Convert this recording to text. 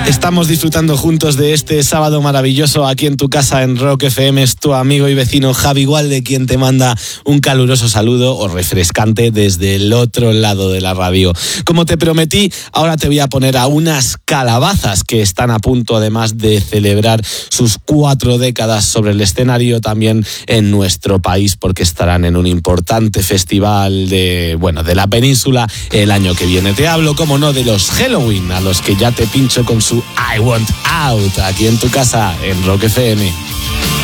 Estamos disfrutando juntos de este sábado maravilloso aquí en tu casa en Rock FM. Es tu amigo y vecino Javi Gualde quien te manda un caluroso saludo o refrescante desde el otro lado de la radio. Como te prometí, ahora te voy a poner a unas calabazas que están a punto además de celebrar sus 4 décadas sobre el escenario también en nuestro país, porque estarán en un importante festival de la península el año que viene. Te hablo, como no, de los Helloween, a los que ya te pincho con su I Want Out, aquí en tu casa, en Rock FM.